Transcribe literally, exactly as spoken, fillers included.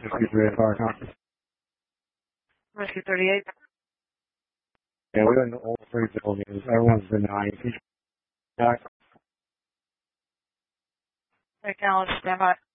sixty-three at Fire Conference. Rescue thirty-eight. Yeah, we're in the old three buildings. Everyone's denying. Okay, now let's stand by.